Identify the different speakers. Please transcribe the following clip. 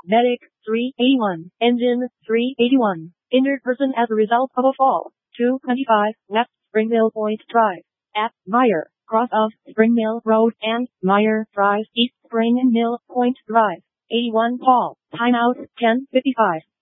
Speaker 1: Medic 381. Engine 381. Injured person as a result of a fall. 225 West Springmill Point Drive. At Meyer, cross of Springmill Road and Meyer Drive, East Springmill Point Drive. 81 call. Timeout 10:55.